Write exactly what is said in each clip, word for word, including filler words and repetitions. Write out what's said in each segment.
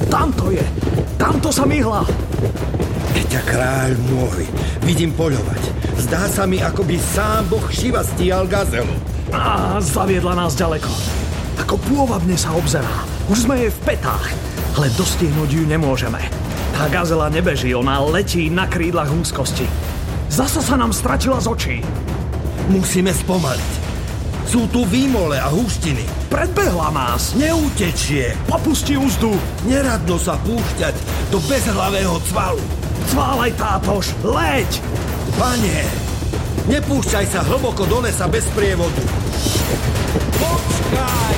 Tamto je! Tamto sa myhla! Peťa, kráľ môj, vidím poľovať. Zdá sa mi, ako by sám boh Šiva stíhal gazelu. Á, zaviedla nás ďaleko. Ako pôvabne sa obzerá. Už sme jej v petách, ale dostihnúť ju nemôžeme. Tá gazela nebeží, ona letí na krídlach úzkosti. Zasa sa nám stratila z očí. Musíme spomaliť. Sú tu výmole a húštiny. Predbehla nás. Neutečie. Popusti úzdu. Neradno sa púšťať do bezhlavého cvalu. Cválaj, tátoš, leď! Pane, nepúšťaj sa hlboko do lesa bez sprievodu. Počkaj!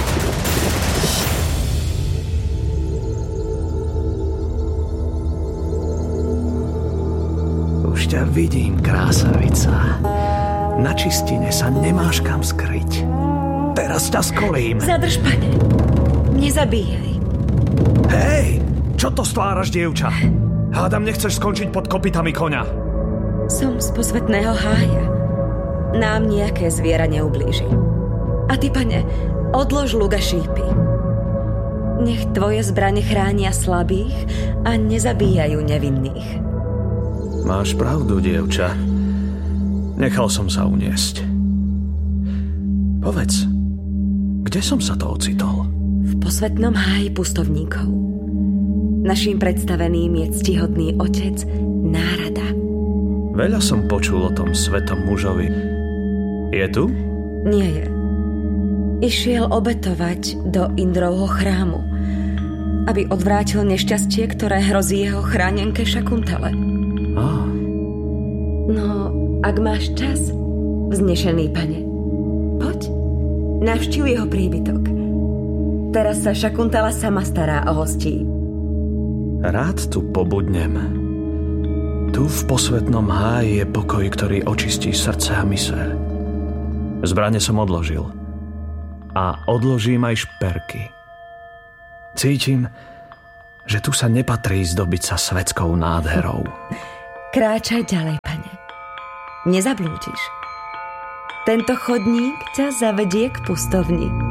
Už ťa vidím, krásavica. Na čistine sa nemáš kam skryť. Teraz ťa skolím. Zadrž, pane. Nezabíjaj. Hej, čo to stváraš, dievča? Hádam, nechceš skončiť pod kopytami koňa. Som z posvetného hája. Nám nejaké zviera neublíži. A ty, pane, odlož luk a šípy. Nech tvoje zbrane chránia slabých a nezabíjajú nevinných. Máš pravdu, dievča. Nechal som sa uniesť. Povedz, kde som sa to ocitol? V posvetnom háji pustovníkov. Naším predstaveným je ctihodný otec Nárada. Veľa som počul o tom svetom mužovi. Je tu? Nie je. Išiel obetovať do Indrovho chrámu, aby odvrátil nešťastie, ktoré hrozí jeho chránenke Šakuntale. Á. No, ak máš čas, vznešený pane, poď, navštív jeho príbytok. Teraz sa Šakuntala sama stará o hostí. Rád tu pobudnem. Tu v posvetnom háji je pokoj, ktorý očistí srdce a myseľ. Zbrane som odložil. A odložím aj šperky. Cítim, že tu sa nepatrí zdobiť sa svetskou nádherou. Kráčaj ďalej, pane. Nezablúdiš. Tento chodník ťa zavedie k pustovni.